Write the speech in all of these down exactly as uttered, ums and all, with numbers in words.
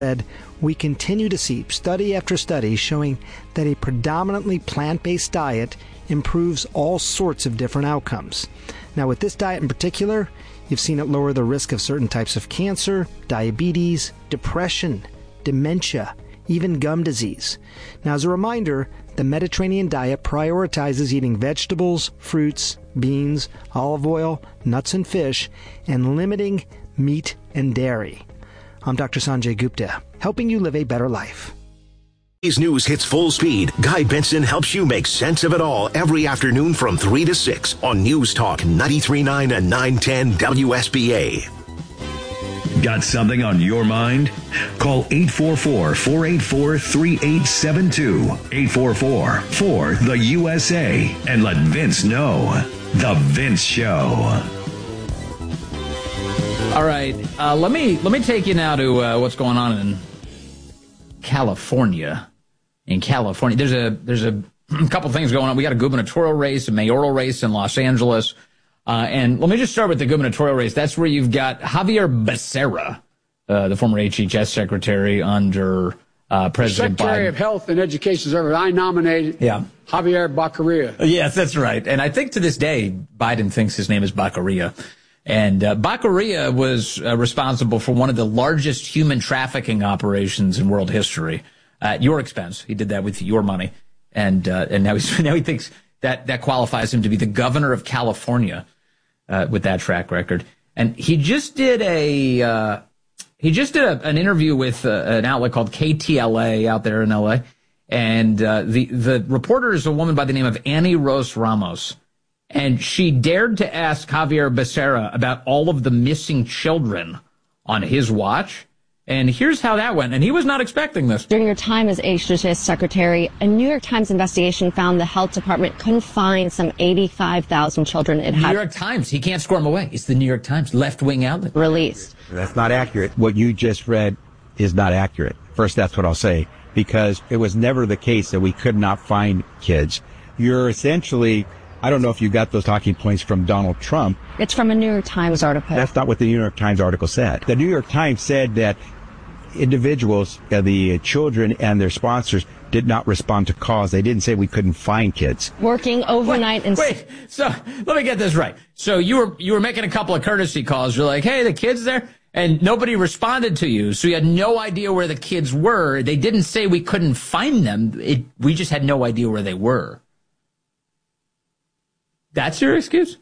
We continue to see study after study showing that a predominantly plant-based diet improves all sorts of different outcomes. Now, with this diet in particular, you've seen it lower the risk of certain types of cancer, diabetes, depression, dementia, even gum disease. Now, as a reminder, the Mediterranean diet prioritizes eating vegetables, fruits, beans, olive oil, nuts and fish, and limiting meat and dairy. I'm Doctor Sanjay Gupta, helping you live a better life. Today's news hits full speed. Guy Benson helps you make sense of it all every afternoon from three to six on News Talk ninety-three point nine and nine ten W S B A. Got something on your mind? Call eight four four, four eight four, three eight seven two, eight four four, four, the U S A, and let Vince know. The Vince Show. All right, uh, let me let me take you now to uh, what's going on in California. In California, there's a there's a couple things going on. We got a gubernatorial race, a mayoral race in Los Angeles, uh, and let me just start with the gubernatorial race. That's where you've got Javier Becerra, uh, the former H H S secretary under uh, President Biden. Secretary of Health and Education Service. I nominated yeah. Javier Baccaria. Yes, that's right. And I think to this day, Biden thinks his name is Baccaria. And uh, Baccaria was uh, responsible for one of the largest human trafficking operations in world history at your expense. He did that with your money, and uh, and now he's now he thinks that that qualifies him to be the governor of California uh, with that track record. And he just did a uh, he just did a, an interview with uh, an outlet called K T L A out there in L A. And uh, the the reporter is a woman by the name of Annie Rose Ramos. And she dared to ask Javier Becerra about all of the missing children on his watch. And here's how that went. And he was not expecting this. During your time as H H S secretary, a New York Times investigation found the health department couldn't find some eighty-five thousand children it had. New York Times. He can't squirm away. It's the New York Times, left-wing outlet. Released. That's not accurate. What you just read is not accurate. First, that's what I'll say. Because it was never the case that we could not find kids. You're essentially... I don't know if you got those talking points from Donald Trump. It's from a New York Times article. That's not what the New York Times article said. The New York Times said that individuals, uh, the children and their sponsors, did not respond to calls. They didn't say we couldn't find kids. Working overnight wait, and... Wait, so let me get this right. So you were you were making a couple of courtesy calls. You're like, hey, the kid's there? And nobody responded to you. So you had no idea where the kids were. They didn't say we couldn't find them. It, we just had no idea where they were. That's your excuse?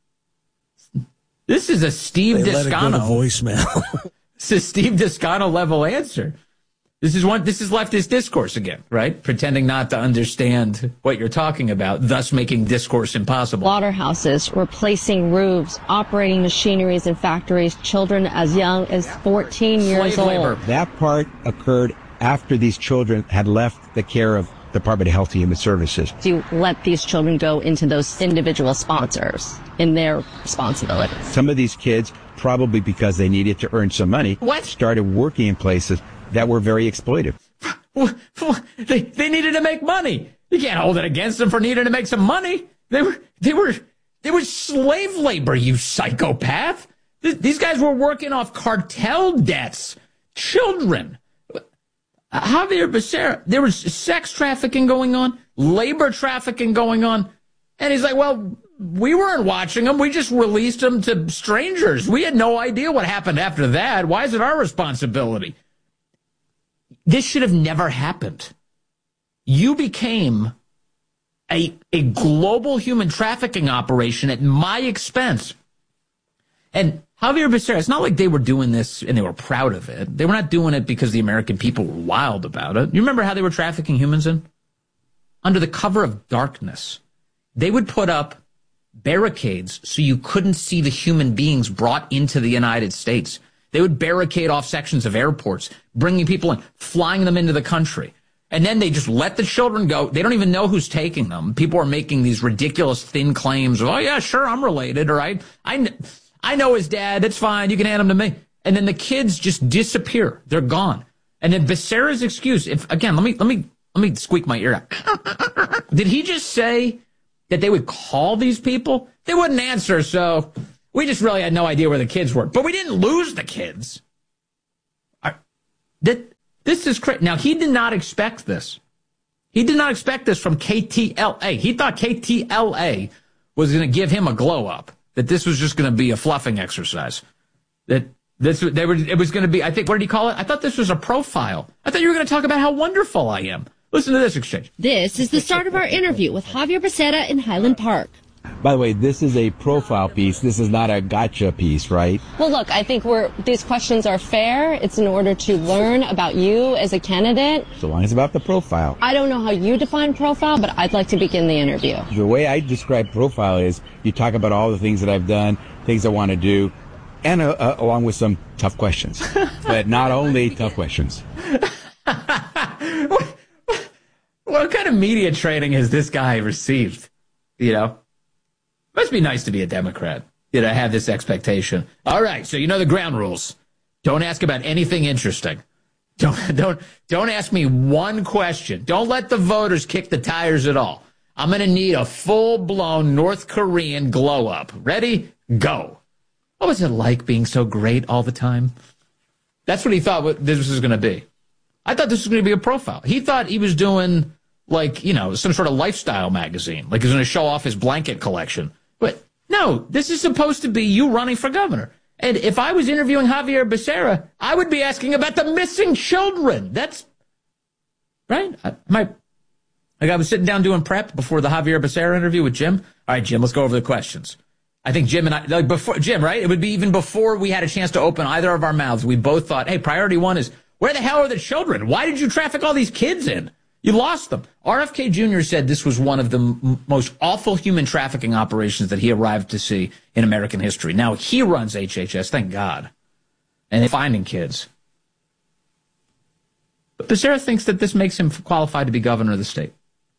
This is a Steve they Descano. Let it go to voicemail. This is Steve Descano level answer. This is one. This is leftist discourse again, right? Pretending not to understand what you're talking about, thus making discourse impossible. Slaughterhouses, replacing roofs, operating machineries in factories, children as young as fourteen years Slave old. labor. That part occurred after these children had left the care of Department of Health and Human Services. To let these children go into those individual sponsors in their responsibility. Some of these kids, probably because they needed to earn some money, what? started working in places that were very exploitive. They they needed to make money. You can't hold it against them for needing to make some money. They were they were they were slave labor, you psychopath. These guys were working off cartel debts. Children. Javier Becerra, there was sex trafficking going on, labor trafficking going on. And he's like, well, we weren't watching them. We just released them to strangers. We had no idea what happened after that. Why is it our responsibility? This should have never happened. You became a, a global human trafficking operation at my expense. And Javier Becerra, it's not like they were doing this and they were proud of it. They were not doing it because the American people were wild about it. You remember how they were trafficking humans in? Under the cover of darkness. They would put up barricades so you couldn't see the human beings brought into the United States. They would barricade off sections of airports, bringing people in, flying them into the country. And then they just let the children go. They don't even know who's taking them. People are making these ridiculous thin claims of, oh, yeah, sure, I'm related, all right? I, I know his dad. It's fine. You can hand him to me. And then the kids just disappear. They're gone. And then Becerra's excuse, if again, let me let me let me squeak my ear out. Did he just say that they would call these people? They wouldn't answer, so we just really had no idea where the kids were. But we didn't lose the kids. Are, That this is crazy. Now, he did not expect this. He did not expect this from K T L A. He thought K T L A was going to give him a glow up. That this was just going to be a fluffing exercise. That this they were. It was going to be. I think. What did he call it? I thought this was a profile. I thought you were going to talk about how wonderful I am. Listen to this exchange. This is the start of our interview with Javier Becerra in Highland Park. By the way, this is a profile piece. This is not a gotcha piece, right? Well, look, I think we're these questions are fair. It's in order to learn about you as a candidate. So long as it's about the profile. I don't know how you define profile, but I'd like to begin the interview. The way I describe profile is you talk about all the things that I've done, things I want to do, and uh, uh, along with some tough questions. But not only tough questions. what, what kind of media training has this guy received? You know? Must be nice to be a Democrat, you know, have this expectation. All right, so you know the ground rules. Don't ask about anything interesting. Don't don't don't ask me one question. Don't let the voters kick the tires at all. I'm going to need a full-blown North Korean glow-up. Ready? Go. What was it like being so great all the time? That's what he thought what this was going to be. I thought this was going to be a profile. He thought he was doing, like, you know, some sort of lifestyle magazine. Like he was going to show off his blanket collection. But no, this is supposed to be you running for governor. And if I was interviewing Javier Becerra, I would be asking about the missing children. That's right. I, my, like I was sitting down doing prep before the Javier Becerra interview with Jim. All right, Jim, let's go over the questions. I think Jim and I, like before Jim, right? It would be even before we had a chance to open either of our mouths. We both thought, hey, priority one is where the hell are the children? Why did you traffic all these kids in? You lost them. R F K Junior said this was one of the m- most awful human trafficking operations that he arrived to see in American history. Now he runs H H S, thank God, and they're finding kids. But Becerra thinks that this makes him qualified to be governor of the state.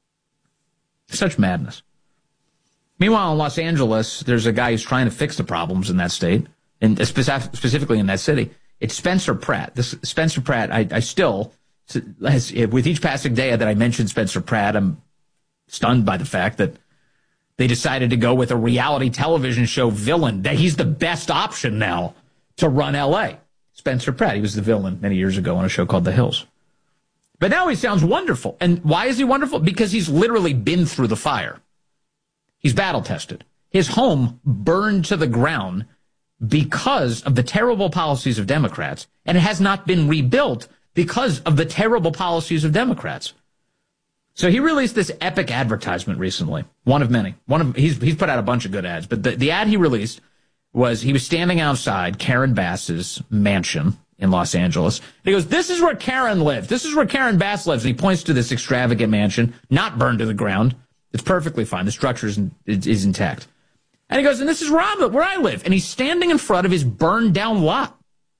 Such madness. Meanwhile, in Los Angeles, there's a guy who's trying to fix the problems in that state, and specif- specifically in that city. It's Spencer Pratt. This Spencer Pratt, I, I still... As, with each passing day that I mentioned Spencer Pratt, I'm stunned by the fact that they decided to go with a reality television show villain, that he's the best option now to run L A. Spencer Pratt, he was the villain many years ago on a show called The Hills. But now he sounds wonderful. And why is he wonderful? Because he's literally been through the fire. He's battle tested. His home burned to the ground because of the terrible policies of Democrats, and it has not been rebuilt because of the terrible policies of Democrats. So he released this epic advertisement recently, one of many. One of he's he's put out a bunch of good ads, but the, the ad he released was he was standing outside Karen Bass's mansion in Los Angeles. And he goes, "This is where Karen lives. This is where Karen Bass lives." And he points to this extravagant mansion, not burned to the ground. It's perfectly fine. The structure is, is, is intact. And he goes, "And this is where I, where I live." And he's standing in front of his burned down lot.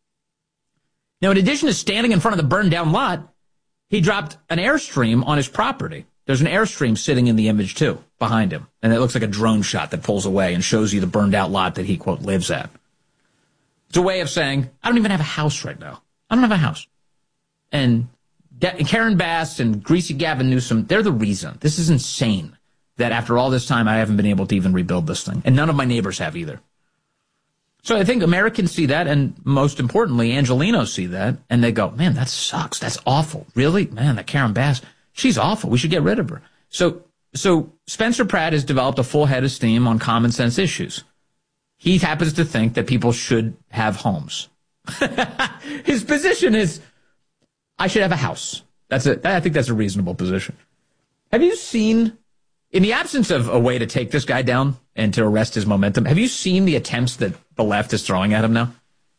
Now, in addition to standing in front of the burned down lot, he dropped an Airstream on his property. There's an Airstream sitting in the image, too, behind him. And it looks like a drone shot that pulls away and shows you the burned out lot that he, quote, lives at. It's a way of saying, I don't even have a house right now. I don't have a house. And Karen Bass and Greasy Gavin Newsom, they're the reason. This is insane that after all this time, I haven't been able to even rebuild this thing. And none of my neighbors have either. So I think Americans see that, and most importantly, Angelenos see that, and they go, man, that sucks. That's awful. Really? Man, that Karen Bass, she's awful. We should get rid of her. So so Spencer Pratt has developed a full head of steam on common sense issues. He happens to think that people should have homes. His position is, I should have a house. That's a, I think that's a reasonable position. Have you seen, in the absence of a way to take this guy down and to arrest his momentum, have you seen the attempts that the left is throwing at him now?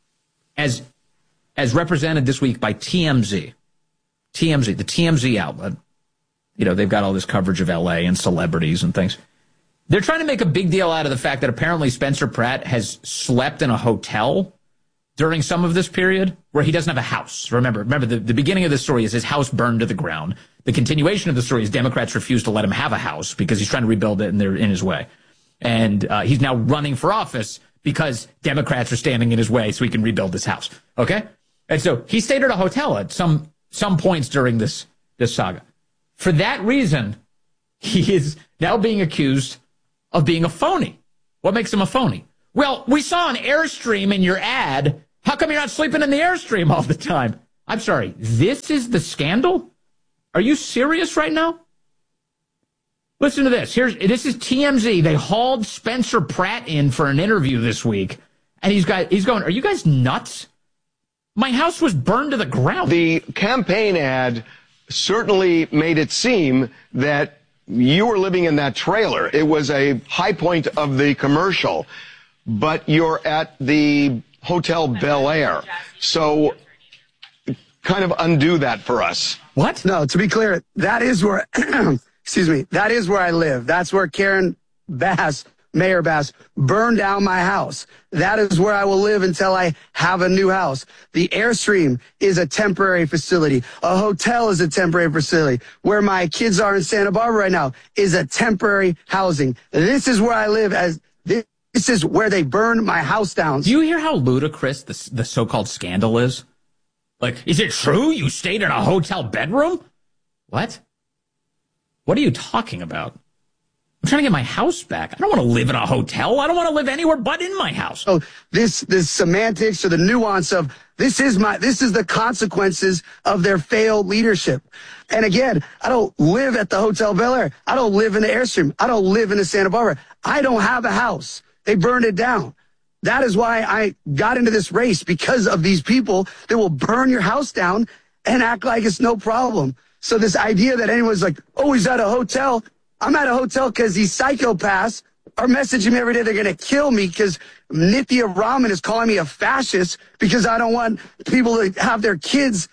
As as represented this week by T M Z. T M Z, the T M Z outlet. You know, they've got all this coverage of L A and celebrities and things. They're trying to make a big deal out of the fact that apparently Spencer Pratt has slept in a hotel during some of this period where he doesn't have a house. Remember, remember the, the beginning of the story is his house burned to the ground. The continuation of the story is Democrats refuse to let him have a house because he's trying to rebuild it and they're in his way. And uh, he's now running for office because Democrats are standing in his way so he can rebuild this house. Okay? And so he stayed at a hotel at some some points during this, this saga. For that reason, he is now being accused of being a phony. What makes him a phony? Well, we saw an Airstream in your ad. How come you're not sleeping in the Airstream all the time? I'm sorry, this is the scandal? Are you serious right now? Listen to this. Here's this is T M Z. They hauled Spencer Pratt in for an interview this week, and he's got he's going, "Are you guys nuts? My house was burned to the ground." The campaign ad certainly made it seem that you were living in that trailer. It was a high point of the commercial, but you're at the Hotel Bel Air. So kind of undo that for us. What? No, to be clear, that is where, excuse me, that is where I live. That's where Karen Bass, Mayor Bass, burned down my house. That is where I will live until I have a new house. The Airstream is a temporary facility. A hotel is a temporary facility. Where my kids are in Santa Barbara right now is a temporary housing. This is where I live as this, this is where they burned my house down. Do you hear how ludicrous the, the so-called scandal is? Like, is it true you stayed in a hotel bedroom? What? What are you talking about? I'm trying to get my house back. I don't want to live in a hotel. I don't want to live anywhere but in my house. Oh, this, this semantics or the nuance of this is my, this is the consequences of their failed leadership. And again, I don't live at the Hotel Bel Air. I don't live in the Airstream. I don't live in the Santa Barbara. I don't have a house. They burned it down. That is why I got into this race, because of these people that will burn your house down and act like it's no problem. So this idea that anyone's like, oh, he's at a hotel. I'm at a hotel because these psychopaths are messaging me every day. They're going to kill me because Nithya Raman is calling me a fascist because I don't want people to have their kids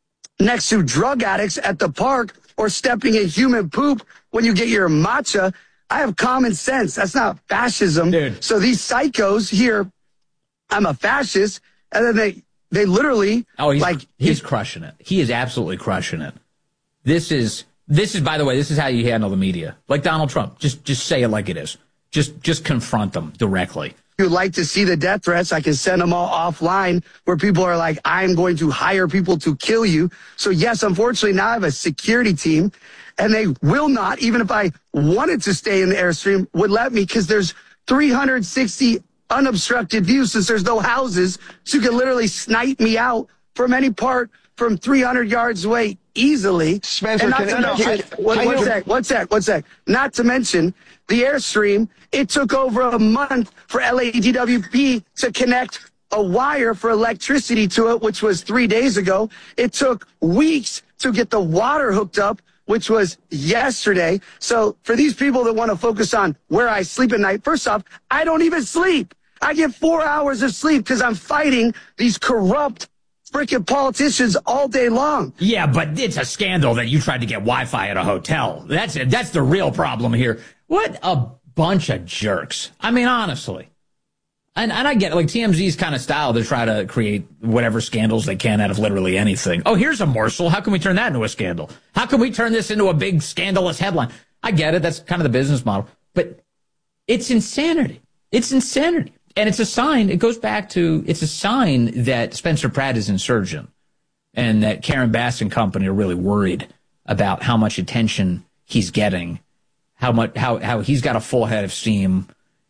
next to drug addicts at the park or stepping in human poop when you get your matcha. I have common sense. That's not fascism. Dude. So these psychos here, I'm a fascist, and then they they literally oh, he's, like he's crushing it. He is absolutely crushing it. This is this is by the way, this is how you handle the media. Like Donald Trump. Just just say it like it is. Just just confront them directly. If you'd like to see the death threats, I can send them all offline where people are like, I'm going to hire people to kill you. So yes, unfortunately, now I have a security team, and they will not, even if I wanted to stay in the Airstream, would let me because there's three hundred sixty unobstructed views since there's no houses. So you can literally snipe me out from any part from three hundred yards away easily. Spencer, and not can, to no, mention, I, one, I one know. sec, one sec, one sec. Not to mention the Airstream, it took over a month for L A D W P to connect a wire for electricity to it, which was three days ago. It took weeks to get the water hooked up, which was yesterday. So for these people that want to focus on where I sleep at night, first off, I don't even sleep. I get four hours of sleep because I'm fighting these corrupt freaking politicians all day long. Yeah, but it's a scandal that you tried to get Wi-Fi at a hotel. That's it. That's the real problem here. What a bunch of jerks. I mean, honestly. And, and I get it, like T M Z's kind of style to try to create whatever scandals they can out of literally anything. Oh, here's a morsel. How can we turn that into a scandal? How can we turn this into a big scandalous headline? I get it. That's kind of the business model. But it's insanity. It's insanity. And it's a sign, it goes back to, it's a sign that Spencer Pratt is insurgent and that Karen Bass and company are really worried about how much attention he's getting, how much, how, how he's got a full head of steam,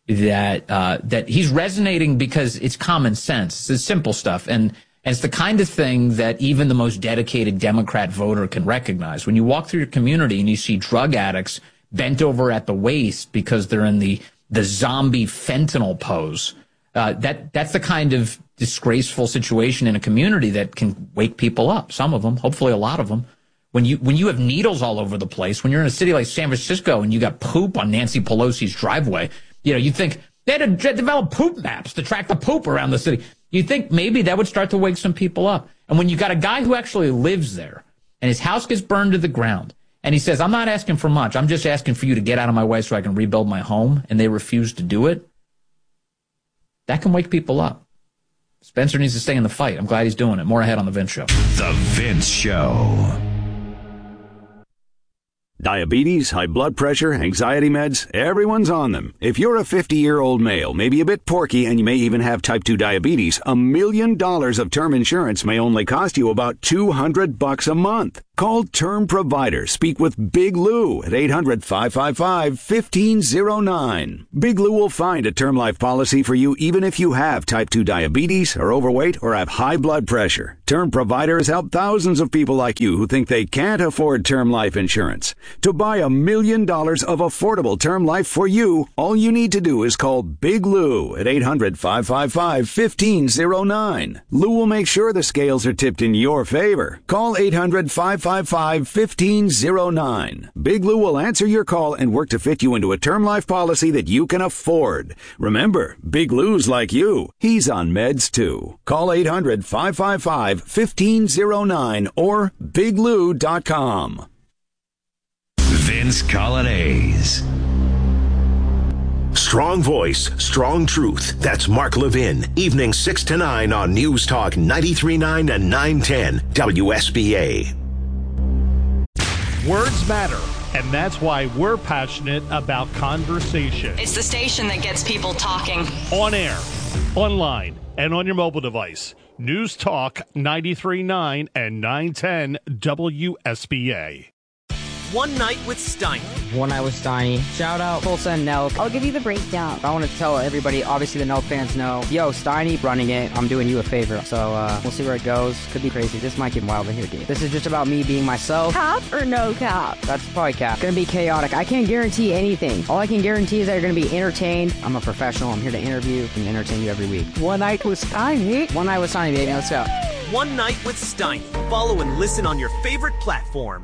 that, uh, that he's resonating because it's common sense. It's simple stuff. And, and it's the kind of thing that even the most dedicated Democrat voter can recognize. When you walk through your community and you see drug addicts bent over at the waist because they're in the the zombie fentanyl pose. Uh, that that's the kind of disgraceful situation in a community that can wake people up. Some of them, hopefully a lot of them. When you when you have needles all over the place, when you're in a city like San Francisco and you got poop on Nancy Pelosi's driveway, you know, you think they had to develop poop maps to track the poop around the city. You think maybe that would start to wake some people up. And when you got a guy who actually lives there and his house gets burned to the ground, and he says, I'm not asking for much. I'm just asking for you to get out of my way so I can rebuild my home. And they refuse to do it. That can wake people up. Spencer needs to stay in the fight. I'm glad he's doing it. More ahead on The Vince Show. The Vince Show. Diabetes, high blood pressure, anxiety meds, everyone's on them. If you're a fifty-year-old male, maybe a bit porky, and you may even have type two diabetes, a million dollars of term insurance may only cost you about two hundred bucks a month. Call Term Provider. Speak with Big Lou at eight hundred, five five five, one five zero nine. Big Lou will find a term life policy for you even if you have type two diabetes, are overweight, or have high blood pressure. Term Provider has helped thousands of people like you who think they can't afford term life insurance. To buy a million dollars of affordable term life for you, all you need to do is call Big Lou at eight hundred, five five five, one five zero nine. Lou will make sure the scales are tipped in your favor. Call eight hundred, five five five, one five zero nine. Big Lou will answer your call and work to fit you into a term life policy that you can afford. Remember, Big Lou's like you. He's on meds too. Call eight hundred, five five five, one five zero nine or big lou dot com. Vince Colonnese. Strong voice, strong truth. That's Mark Levin. Evening six to nine on News Talk ninety-three point nine and nine ten W S B A. Words matter, and that's why we're passionate about conversation. It's the station that gets people talking. On air, online, and on your mobile device. News Talk ninety-three point nine and nine ten W S B A. One Night with Steiny. One Night with Steiny. Shout out Tulsa and Nelk. I'll give you the breakdown. I want to tell everybody, obviously the Nelk fans know, yo, Steiny running it, I'm doing you a favor. So uh, we'll see where it goes. Could be crazy. This might get wild in here, dude. This is just about me being myself. Cap or no cap? That's probably cap. Gonna be chaotic. I can't guarantee anything. All I can guarantee is that you're gonna be entertained. I'm a professional. I'm here to interview and entertain you every week. One Night with Steiny. One Night with Steiny, baby. Let's go. One Night with Steiny. Follow and listen on your favorite platform.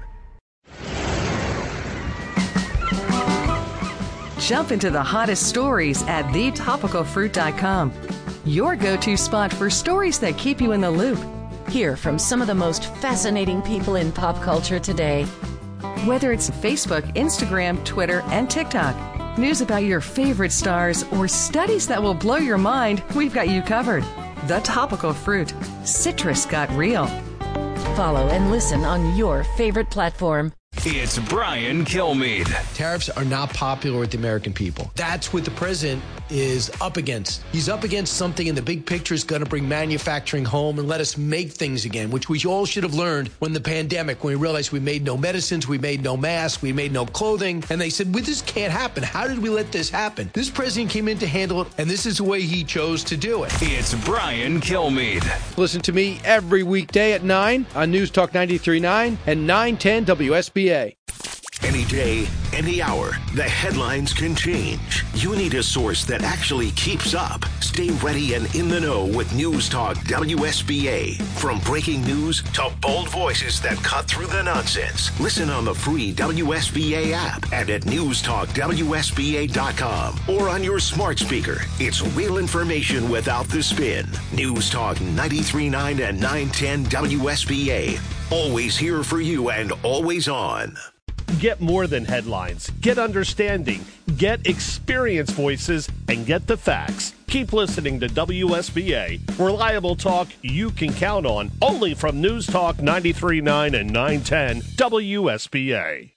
Jump into the hottest stories at the topical fruit dot com. Your go-to spot for stories that keep you in the loop. Hear from some of the most fascinating people in pop culture today. Whether it's Facebook, Instagram, Twitter, and TikTok, news about your favorite stars, or studies that will blow your mind, we've got you covered. The Topical Fruit. Citrus got real. Follow and listen on your favorite platform. It's Brian Kilmeade. Tariffs are not popular with the American people. That's what the president is up against. He's up against something in the big picture is going to bring manufacturing home and let us make things again, which we all should have learned when the pandemic, when we realized we made no medicines, we made no masks, we made no clothing. And they said, well, this can't happen. How did we let this happen? This president came in to handle it, and this is the way he chose to do it. It's Brian Kilmeade. Listen to me every weekday at nine on News Talk ninety-three point nine and nine ten W S B A. Any day, any hour, the headlines can change. You need a source that actually keeps up. Stay ready and in the know with News Talk W S B A. From breaking news to bold voices that cut through the nonsense. Listen on the free W S B A app and at news talk W S B A dot com or on your smart speaker. It's real information without the spin. News Talk ninety-three point nine and nine ten W S B A. Always here for you and always on. Get more than headlines. Get understanding. Get experienced voices and get the facts. Keep listening to W S B A. Reliable talk you can count on. Only from News Talk ninety-three point nine and nine ten W S B A.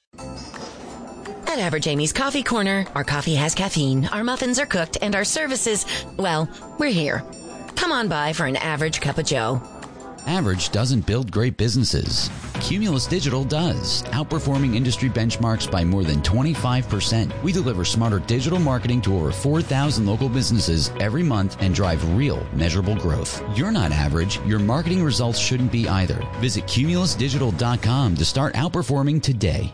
At Average Amy's Coffee Corner, our coffee has caffeine, our muffins are cooked, and our services, well, we're here. Come on by for an average cup of joe. Average doesn't build great businesses. Cumulus Digital does, outperforming industry benchmarks by more than twenty-five percent. We deliver smarter digital marketing to over four thousand local businesses every month and drive real, measurable growth. You're not average. Your marketing results shouldn't be either. Visit cumulus digital dot com to start outperforming today.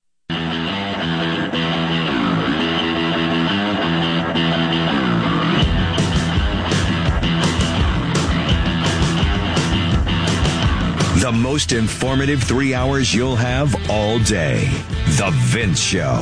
The most informative three hours you'll have all day. The Vince Show.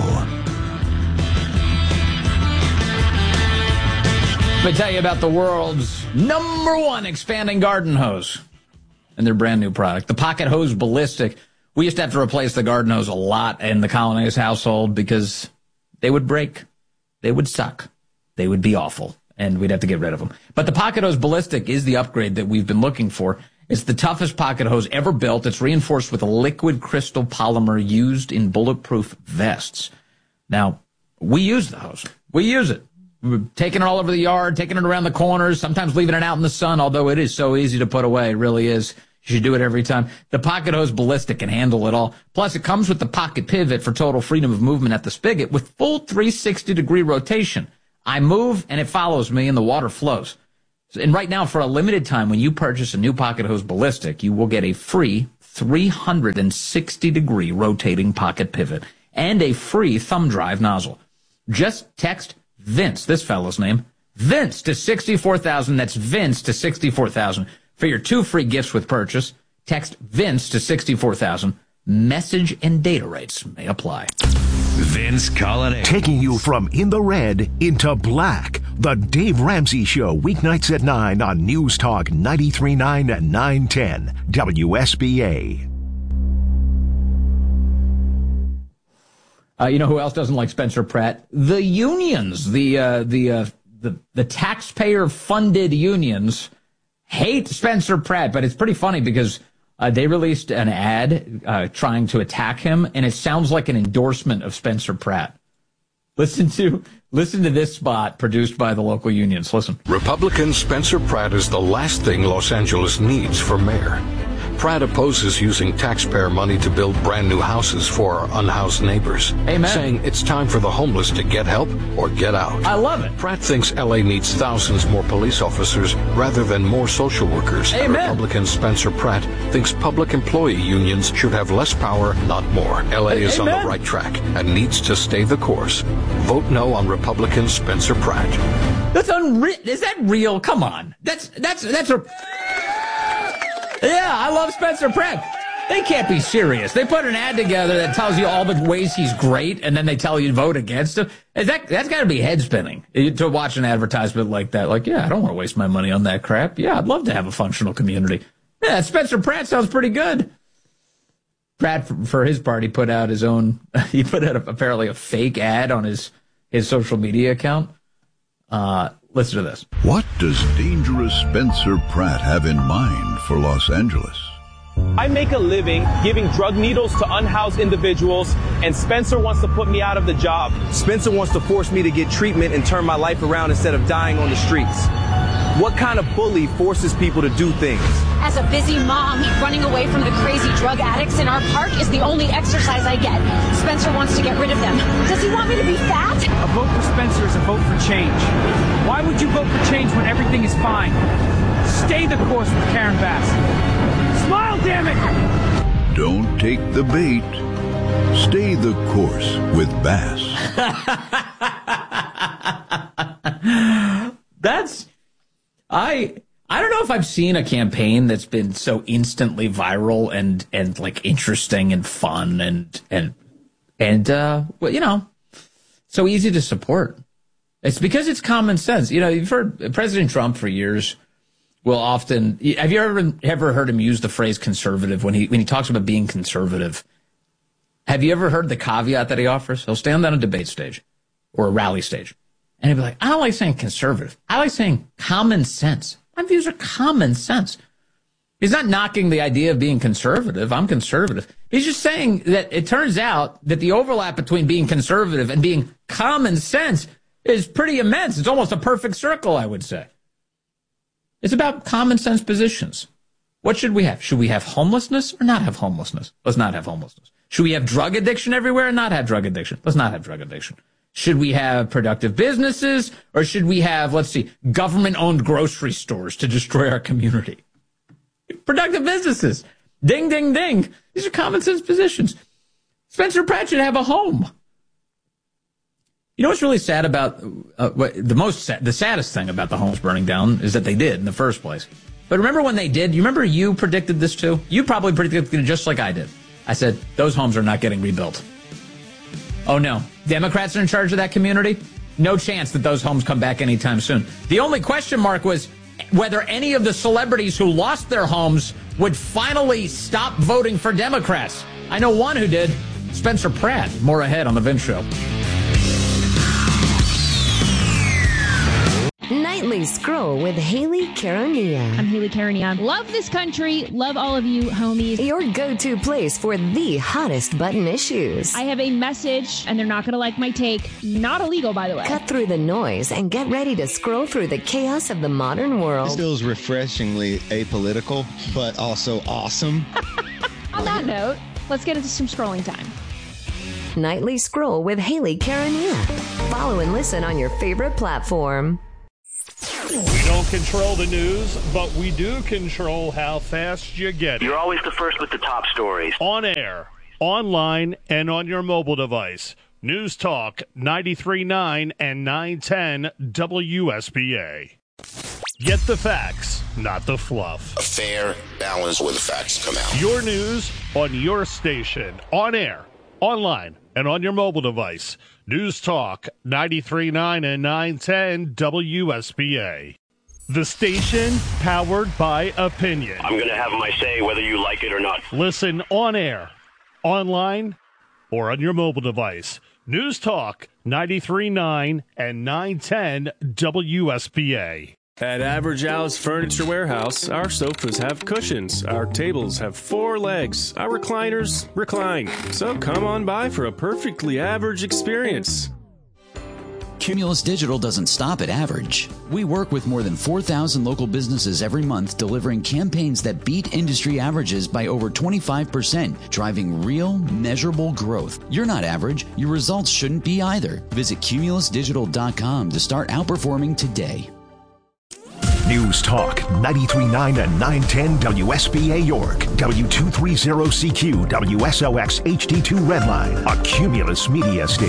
Let me tell you about the world's number one expanding garden hose and their brand new product, the Pocket Hose Ballistic. We used to have to replace the garden hose a lot in the Colonnese household because they would break, they would suck, they would be awful, and we'd have to get rid of them. But the Pocket Hose Ballistic is the upgrade that we've been looking for. It's the toughest pocket hose ever built. It's reinforced with a liquid crystal polymer used in bulletproof vests. Now, we use the hose. We use it. We're taking it all over the yard, taking it around the corners, sometimes leaving it out in the sun, although it is so easy to put away. It really is. You should do it every time. The Pocket Hose Ballistic can handle it all. Plus, it comes with the Pocket Pivot for total freedom of movement at the spigot with full three sixty degree rotation. I move, and it follows me, and the water flows. And right now, for a limited time, when you purchase a new Pocket Hose Ballistic, you will get a free three sixty degree rotating pocket pivot and a free thumb drive nozzle. Just text Vince, this fellow's name, Vince to sixty-four thousand. That's Vince to sixty-four thousand. For your two free gifts with purchase, text Vince to sixty-four thousand. Message and data rates may apply. Vince Colonnade. Taking you from in the red into black. The Dave Ramsey Show, weeknights at nine on News Talk ninety-three point nine and nine ten W S B A. Uh, you know who else doesn't like Spencer Pratt? The unions, the uh, the, uh, the the taxpayer-funded unions hate Spencer Pratt, but it's pretty funny because uh, they released an ad uh, trying to attack him, and it sounds like an endorsement of Spencer Pratt. Listen to listen to this spot produced by the local unions. Listen. Republican Spencer Pratt is the last thing Los Angeles needs for mayor. Pratt opposes using taxpayer money to build brand new houses for our unhoused neighbors. Amen. Saying it's time for the homeless to get help or get out. I love it. Pratt thinks L A needs thousands more police officers rather than more social workers. Amen. Republican Spencer Pratt thinks public employee unions should have less power, not more. L A is Amen. on the right track and needs to stay the course. Vote no on Republican Spencer Pratt. That's unreal. Is that real? Come on. That's that's that's a. Yeah, I love Spencer Pratt. They can't be serious. They put an ad together that tells you all the ways he's great, and then they tell you to vote against him. Is that, that's got to be head spinning to watch an advertisement like that. Like, yeah, I don't want to waste my money on that crap. Yeah, I'd love to have a functional community. Yeah, Spencer Pratt sounds pretty good. Pratt, for his part, he put out his own, he put out a, apparently a fake ad on his, his social media account. Uh, listen to this. What does dangerous Spencer Pratt have in mind for Los Angeles? I make a living giving drug needles to unhoused individuals, and Spencer wants to put me out of the job. Spencer wants to force me to get treatment and turn my life around instead of dying on the streets. What kind of bully forces people to do things? As a busy mom, running away from the crazy drug addicts in our park is the only exercise I get. Spencer wants to get rid of them. Does he want me to be fat? A vote for Spencer is a vote for change. Why would you vote for change when everything is fine? Stay the course with Karen Bass. Smile, damn it! Don't take the bait. Stay the course with Bass. That's... I I don't know if I've seen a campaign that's been so instantly viral and, and like interesting and fun and and and uh well, you know, so easy to support. It's because it's common sense. You know, you've heard President Trump for years will often have you ever ever heard him use the phrase conservative when he when he talks about being conservative? Have you ever heard the caveat that he offers? He'll stand on a debate stage or a rally stage. And he'd be like, I don't like saying conservative. I like saying common sense. My views are common sense. He's not knocking the idea of being conservative. I'm conservative. He's just saying that it turns out that the overlap between being conservative and being common sense is pretty immense. It's almost a perfect circle, I would say. It's about common sense positions. What should we have? Should we have homelessness or not have homelessness? Let's not have homelessness. Should we have drug addiction everywhere or not have drug addiction? Let's not have drug addiction. Should we have productive businesses, or should we have, let's see, government-owned grocery stores to destroy our community? Productive businesses. Ding, ding, ding. These are common-sense positions. Spencer Pratt should have a home. You know what's really sad about, uh, what, the most sad, the saddest thing about the homes burning down is that they did in the first place. But remember when they did, you remember you predicted this too? You probably predicted it just like I did. I said, those homes are not getting rebuilt. Oh, no. Democrats are in charge of that community? No chance that those homes come back anytime soon. The only question mark was whether any of the celebrities who lost their homes would finally stop voting for Democrats. I know one who did. Spencer Pratt. More ahead on The Vince Show. Nightly Scroll with Haley Karania. I'm Haley Karania. Love this country. Love all of you, homies. Your go-to place for the hottest button issues. I have a message, and they're not going to like my take. Not illegal, by the way. Cut through the noise and get ready to scroll through the chaos of the modern world. This feels refreshingly apolitical, but also awesome. On that note, let's get into some scrolling time. Nightly Scroll with Haley Karania. Follow and listen on your favorite platform. We don't control the news, but we do control how fast you get it. You're always the first with the top stories. On air, online, and on your mobile device. News Talk ninety-three point nine and nine ten W S B A. Get the facts, not the fluff. A fair balance where the facts come out. Your news on your station, on air, online, and on your mobile device. News Talk ninety-three point nine and nine ten W S B A. The station powered by opinion. I'm going to have my say whether you like it or not. Listen on air, online, or on your mobile device. News Talk ninety-three point nine and nine ten W S B A. At Average Al's Furniture Warehouse, our sofas have cushions, our tables have four legs, our recliners recline. So come on by for a perfectly average experience. Cumulus Digital doesn't stop at average. We work with more than four thousand local businesses every month, delivering campaigns that beat industry averages by over twenty-five percent, driving real, measurable growth. You're not average. Your results shouldn't be either. Visit cumulus digital dot com to start outperforming today. News Talk ninety-three point nine and nine ten W S B A York, W two thirty C Q, W S O X H D two Redline, a Cumulus media station.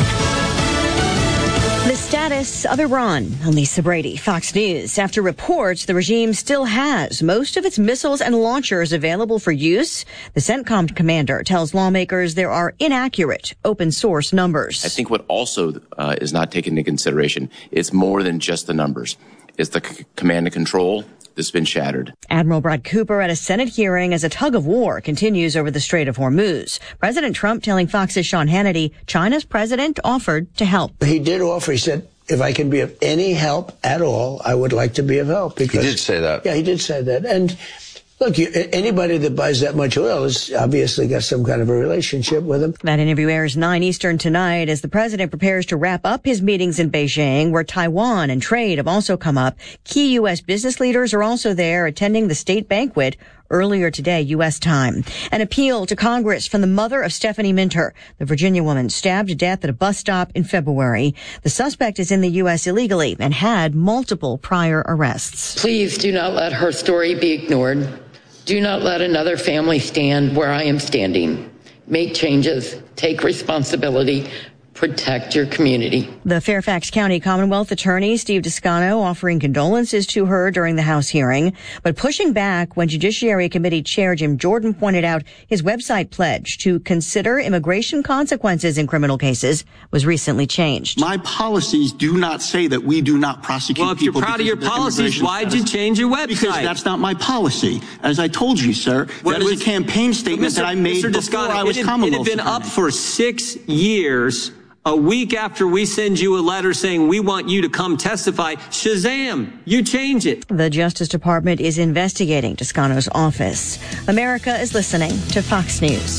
The status of Iran. I'm Lisa Brady, Fox News. After reports the regime still has most of its missiles and launchers available for use, the CENTCOM commander tells lawmakers there are inaccurate open source numbers. I think what also uh, is not taken into consideration is more than just the numbers. It's the c- command and control that's been shattered. Admiral Brad Cooper at a Senate hearing as a tug of war continues over the Strait of Hormuz. President Trump telling Fox's Sean Hannity China's president offered to help. He did offer. He said, if I can be of any help at all, I would like to be of help. Because, he did say that. Yeah, he did say that. And look, you, anybody that buys that much oil has obviously got some kind of a relationship with him. That interview airs nine Eastern tonight as the president prepares to wrap up his meetings in Beijing, where Taiwan and trade have also come up. Key U S business leaders are also there attending the state banquet earlier today, U S time. An appeal to Congress from the mother of Stephanie Minter, the Virginia woman stabbed to death at a bus stop in February. The suspect is in the U S illegally and had multiple prior arrests. Please do not let her story be ignored. Do not let another family stand where I am standing. Make changes, take responsibility, protect your community. The Fairfax County Commonwealth Attorney, Steve Descano, offering condolences to her during the House hearing, but pushing back when Judiciary Committee Chair Jim Jordan pointed out his website pledge to consider immigration consequences in criminal cases was recently changed. My policies do not say that we do not prosecute people. Well, if you're proud of your policies, why'd you change your website? Because that's not my policy. As I told you, sir, well, that is was, a campaign statement Mister that I made Mister before Descano, I was it had, Commonwealth It had been attorney. up for six years. A week after we send you a letter saying we want you to come testify, shazam, you change it. The Justice Department is investigating Descano's office. America is listening to Fox News.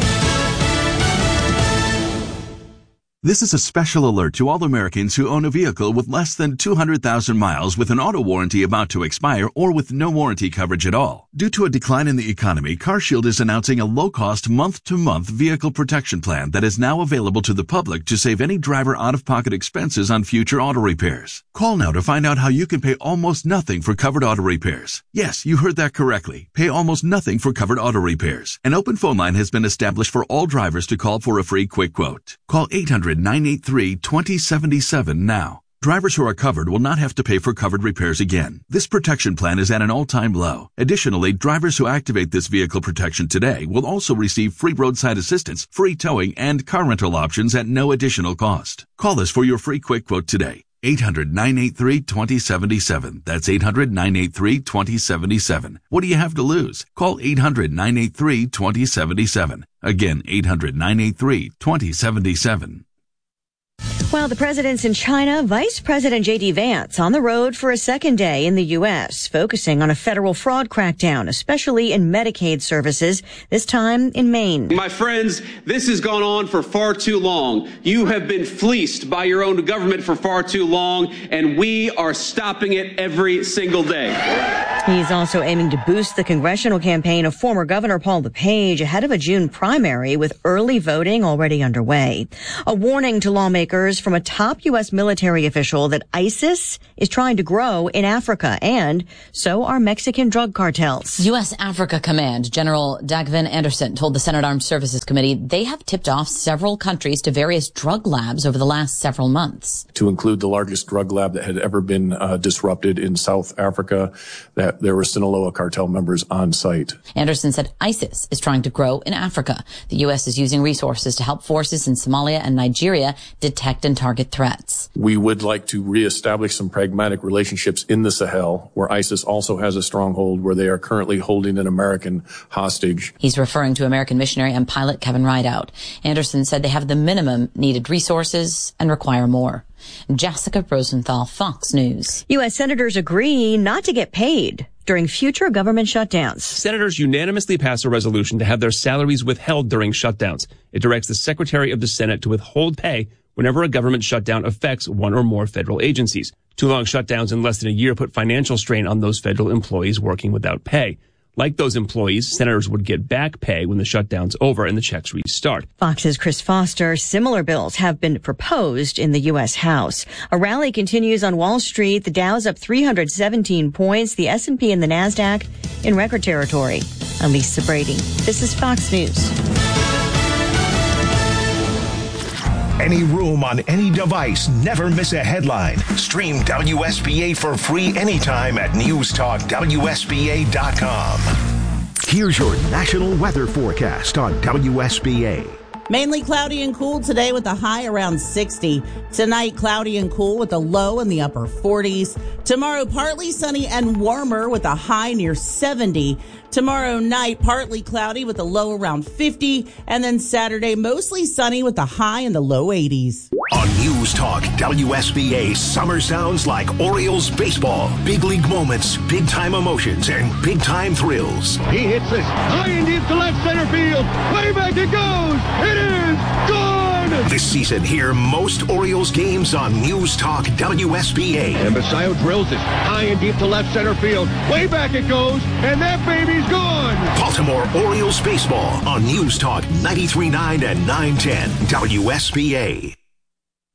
This is a special alert to all Americans who own a vehicle with less than two hundred thousand miles with an auto warranty about to expire or with no warranty coverage at all. Due to a decline in the economy, CarShield is announcing a low-cost month-to-month vehicle protection plan that is now available to the public to save any driver out-of-pocket expenses on future auto repairs. Call now to find out how you can pay almost nothing for covered auto repairs. Yes, you heard that correctly. Pay almost nothing for covered auto repairs. An open phone line has been established for all drivers to call for a free quick quote. Call eight hundred, nine eight three, two zero seven seven now. Drivers who are covered will not have to pay for covered repairs again. This protection plan is at an all-time low. Additionally, drivers who activate this vehicle protection today will also receive free roadside assistance, free towing, and car rental options at no additional cost. Call us for your free quick quote today. eight hundred, nine eight three, two zero seven seven. That's eight hundred, nine eight three, two zero seven seven. What do you have to lose? Call eight hundred, nine eight three, two zero seven seven. Again, eight hundred, nine eight three, two zero seven seven. Well, the president's in China, Vice President J D Vance on the road for a second day in the U S, focusing on a federal fraud crackdown, especially in Medicaid services, this time in Maine. My friends, this has gone on for far too long. You have been fleeced by your own government for far too long, and we are stopping it every single day. He's also aiming to boost the congressional campaign of former Governor Paul LePage ahead of a June primary with early voting already underway. A warning to lawmakers from a top U S military official that ISIS is trying to grow in Africa, and so are Mexican drug cartels. U S Africa Command General Dagvin Anderson told the Senate Armed Services Committee they have tipped off several countries to various drug labs over the last several months. To include the largest drug lab that had ever been uh, disrupted in South Africa, that there were Sinaloa cartel members on site. Anderson said ISIS is trying to grow in Africa. The U S is using resources to help forces in Somalia and Nigeria detect and target threats. We would like to reestablish some pragmatic relationships in the Sahel, where ISIS also has a stronghold, where they are currently holding an American hostage. He's referring to American missionary and pilot Kevin Rideout. Anderson said they have the minimum needed resources and require more. Jessica Rosenthal, Fox News. U S senators agree not to get paid during future government shutdowns. Senators unanimously passed a resolution to have their salaries withheld during shutdowns. It directs the Secretary of the Senate to withhold pay whenever a government shutdown affects one or more federal agencies. Too long shutdowns in less than a year put financial strain on those federal employees working without pay. Like those employees, senators would get back pay when the shutdown's over and the checks restart. Fox's Chris Foster. Similar bills have been proposed in the U S House. A rally continues on Wall Street. The Dow's up three hundred seventeen points. The S and P and the NASDAQ in record territory. I'm Lisa Brady. This is Fox News. Any room on any device, never miss a headline. Stream W S B A for free anytime at news talk W S B A dot com. Here's your national weather forecast on W S B A. Mainly cloudy and cool today with a high around sixty. Tonight, cloudy and cool with a low in the upper forties. Tomorrow, partly sunny and warmer with a high near seventy. Tomorrow night, partly cloudy with a low around fifty. And then Saturday, mostly sunny with a high in the low eighties. On News Talk W S B A, summer sounds like Orioles baseball. Big league moments, big time emotions, and big time thrills. He hits this high and deep to left center field. Way back it goes. It is gone. This season, hear most Orioles games on News Talk W S B A. And Basayo drills this high and deep to left center field. Way back it goes, and that baby's gone. Baltimore Orioles baseball on News Talk ninety-three point nine and nine ten W S B A.